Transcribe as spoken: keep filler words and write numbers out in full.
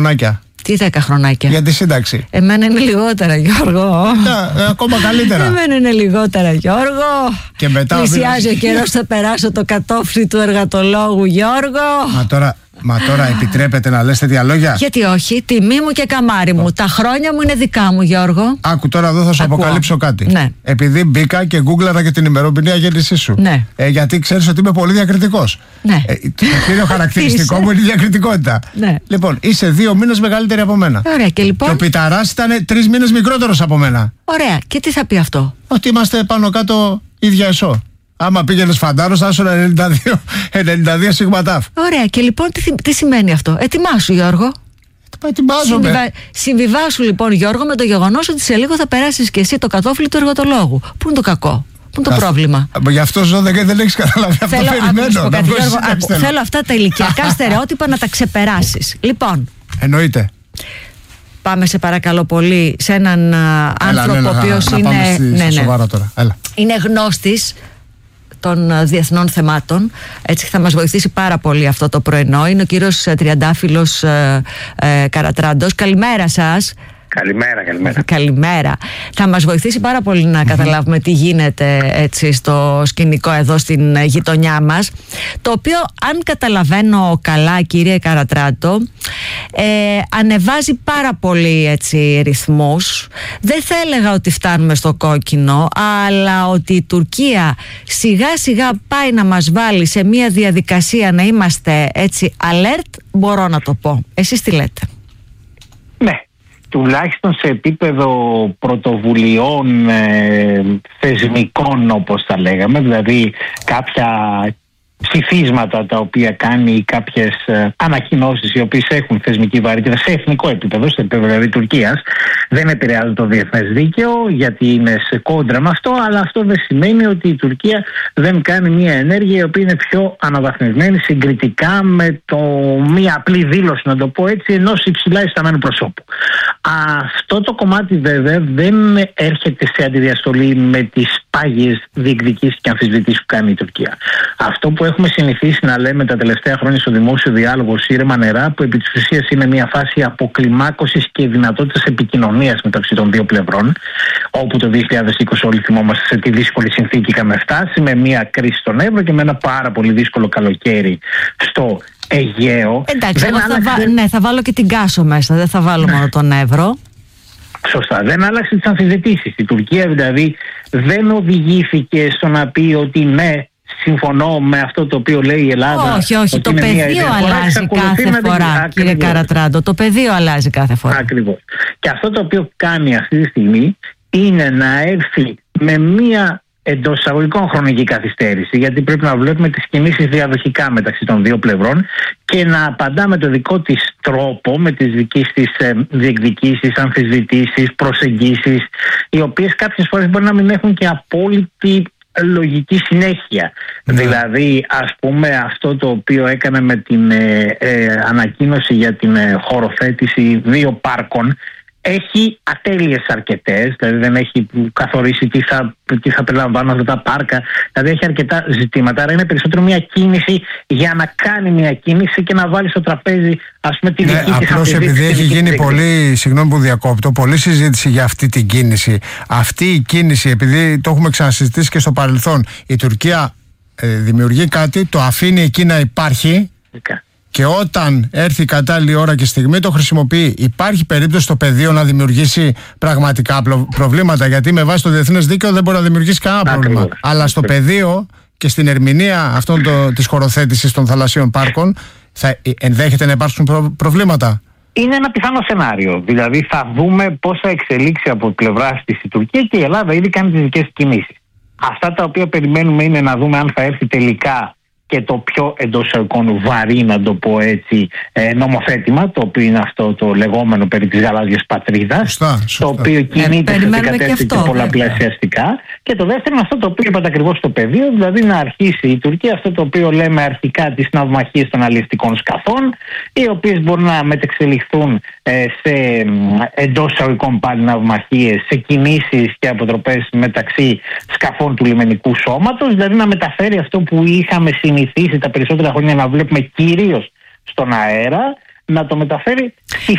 χρονάκια. Τι δέκα χρονάκια? Για τη σύνταξη. Εμένα είναι λιγότερα, Γιώργο. Ναι, ακόμα καλύτερα. Εμένα είναι λιγότερα, Γιώργο. Και μετά. Πλησιάζει ο καιρός, θα περάσω το κατόφλι του εργατολόγου, Γιώργο. Μα τώρα. Μα τώρα επιτρέπετε να λες τέτοια λόγια? Γιατί όχι, τιμή μου και καμάρι μου. Τα χρόνια μου είναι δικά μου, Γιώργο. Άκου τώρα, εδώ θα σου Ακούω. αποκαλύψω κάτι. Ναι. Επειδή μπήκα και γκούγκλαρα και την ημερομηνία γέννησή σου. Ναι. Ε, γιατί ξέρεις ότι είμαι πολύ διακριτικός. Ναι. Ε, το κύριο χαρακτηριστικό μου είναι η διακριτικότητα. Ναι. Λοιπόν, είσαι δύο μήνες μεγαλύτερη από μένα. Ωραία, και λοιπόν. Και ο Πιταράς ήταν τρεις μήνες μικρότερος από μένα. Ωραία, και τι θα πει αυτό? Ότι είμαστε πάνω κάτω ίδια εσώ. Άμα πήγαινες φαντάρος, θα ήσουν ενενήντα δύο σιγματάφ. Ωραία, και λοιπόν τι, τι σημαίνει αυτό? Ετοιμάσου, Γιώργο. Ετοιμάζομαι. Συμβιβα... Συμβιβάσου λοιπόν, Γιώργο, με το γεγονός ότι σε λίγο θα περάσεις και εσύ το κατόφλι του εργατολόγου. Πού είναι το κακό? Πού είναι το πρόβλημα? Γι' αυτό ζω δεν, δεν έχεις καταλάβει. Αυτό θέλω, περιμένω. άκου, κάτι, Γιώργο, άκου, θέλω αυτά τα ηλικιακά στερεότυπα να τα ξεπεράσεις. Λοιπόν. Εννοείται. Πάμε σε παρακαλώ πολύ σε έναν α, άνθρωπο ο οποίος είναι, ναι, ναι. Σοβαρά τώρα. Έλα. Είναι γνώστης των διεθνών θεμάτων. Έτσι θα μας βοηθήσει πάρα πολύ αυτό το πρωινό. Είναι ο κύριος Τριαντάφυλλος ε, ε, Καρατράντος. Καλημέρα σας. Καλημέρα, καλημέρα. Καλημέρα. Θα μας βοηθήσει πάρα πολύ να καταλάβουμε τι γίνεται έτσι στο σκηνικό εδώ στην γειτονιά μας, το οποίο, αν καταλαβαίνω καλά, κύριε Καρατράντο, ε, ανεβάζει πάρα πολύ έτσι ρυθμούς. Δεν θα έλεγα ότι φτάνουμε στο κόκκινο, αλλά ότι η Τουρκία σιγά σιγά πάει να μας βάλει σε μια διαδικασία να είμαστε έτσι alert, μπορώ να το πω. Εσείς τι λέτε? Ναι. Τουλάχιστον σε επίπεδο πρωτοβουλειών ε, θεσμικών, όπως τα λέγαμε, δηλαδή κάποια ψηφίσματα τα οποία κάνει ή κάποιες ε, ανακοινώσεις οι οποίες έχουν θεσμική βαρύτητα σε εθνικό επίπεδο, σε επίπεδο δηλαδή Τουρκίας, δεν επηρεάζει το διεθνές δίκαιο γιατί είναι σε κόντρα με αυτό, αλλά αυτό δεν σημαίνει ότι η Τουρκία δεν κάνει μια ενέργεια η οποία είναι πιο αναβαθμισμένη συγκριτικά με το μια απλή δήλωση, να το πω έτσι, ενός υψηλά ισταμένου προσώπου. Αυτό το κομμάτι βέβαια δεν έρχεται σε αντιδιαστολή με τις πάγιες διεκδικήσεις και αμφισβητήσεις που κάνει η Τουρκία. Αυτό που έχουμε συνηθίσει να λέμε τα τελευταία χρόνια στο δημόσιο διάλογο σύρεμα νερά, που επί της ουσίας είναι μια φάση αποκλιμάκωσης και δυνατότητας επικοινωνίας μεταξύ των δύο πλευρών, όπου το δύο χιλιάδες είκοσι όλοι θυμόμαστε σε τι δύσκολη συνθήκη είχαμε φτάσει, με μια κρίση στον Εύρο και με ένα πάρα πολύ δύσκολο καλοκαίρι στο Αιγαίο. Εντάξει, εγώ θα, άλλαξε... βα... ναι, θα βάλω και την Κάσο μέσα, δεν θα βάλω μόνο τον Εύρο. Σωστά, δεν άλλαξε τις αμφισβητήσεις. Η Τουρκία δηλαδή δεν οδηγήθηκε στο να πει ότι ναι, συμφωνώ με αυτό το οποίο λέει η Ελλάδα. Όχι, όχι, το πεδίο αλλάζει κάθε φορά, κύριε Καρατράντο. Το πεδίο αλλάζει κάθε φορά. Ακριβώς. Και αυτό το οποίο κάνει αυτή τη στιγμή είναι να έρθει με μία εντός εισαγωγικών χρονική καθυστέρηση, γιατί πρέπει να βλέπουμε τις κινήσεις διαδοχικά μεταξύ των δύο πλευρών και να απαντά με το δικό της τρόπο, με τις δικές της ε, διεκδικήσεις, αμφισβητήσεις, προσεγγίσεις, οι οποίες κάποιες φορές μπορεί να μην έχουν και απόλυτη λογική συνέχεια. Mm. Δηλαδή, ας πούμε, αυτό το οποίο έκανε με την ε, ε, ανακοίνωση για την ε, χωροθέτηση δύο πάρκων, έχει ατέλειες αρκετές, δηλαδή δεν έχει καθορίσει τι θα, τι θα περιλαμβάνουν αυτά τα πάρκα, δηλαδή έχει αρκετά ζητήματα, άρα είναι περισσότερο μια κίνηση για να κάνει μια κίνηση και να βάλει στο τραπέζι, ας πούμε, τη δική ναι, της απλώς επειδή έχει γίνει πολύ, συγγνώμη που διακόπτω, πολλή συζήτηση για αυτή την κίνηση. Αυτή η κίνηση, επειδή το έχουμε ξανασυζητήσει και στο παρελθόν, η Τουρκία ε, δημιουργεί κάτι, το αφήνει εκεί να υπάρχει. Okay. Και όταν έρθει η κατάλληλη ώρα και στιγμή το χρησιμοποιεί. Υπάρχει περίπτωση στο πεδίο να δημιουργήσει πραγματικά προβλήματα, γιατί με βάση το διεθνές δίκαιο δεν μπορεί να δημιουργήσει κανένα πρόβλημα. Ακριβώς. Αλλά στο πεδίο και στην ερμηνεία αυτών το, της χωροθέτησης των θαλασσίων πάρκων θα ενδέχεται να υπάρξουν προ, προβλήματα. Είναι ένα πιθανό σενάριο. Δηλαδή θα δούμε πώς θα εξελίξει από πλευράς της η Τουρκία, και η Ελλάδα ήδη κάνει τις δικές κινήσεις. Αυτά τα οποία περιμένουμε είναι να δούμε αν θα έρθει τελικά και το πιο εντός εισαγωγικών βαρύ, να το πω έτσι, νομοθέτημα, το οποίο είναι αυτό το λεγόμενο περί της γαλάζιας πατρίδας, σωστά, σωστά. το οποίο κινείται σε κατεύθυνση και πολλαπλασιαστικά. Και το δεύτερο είναι αυτό το οποίο είπατε ακριβώς στο πεδίο, δηλαδή να αρχίσει η Τουρκία αυτό το οποίο λέμε αρχικά τις ναυμαχίες των αλλιευτικών σκαφών, οι οποίες μπορούν να μετεξελιχθούν ε, σε εντός εισαγωγικών πάλι ναυμαχίες, σε κινήσεις και αποτροπές μεταξύ σκαφών του λιμενικού σώματος, δηλαδή να μεταφέρει αυτό που είχαμε συνηθίσει τα περισσότερα χρόνια να βλέπουμε κυρίως στον αέρα, να το μεταφέρει στη